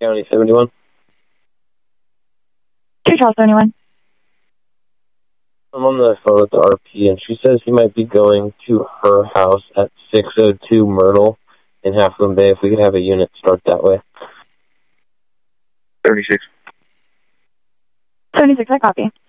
County 71. 2 Charles 71. I'm on the phone with the RP, and she says he might be going to her house at 602 Myrtle in Half Moon Bay. If we could have a unit start that way. 36. 76, I copy.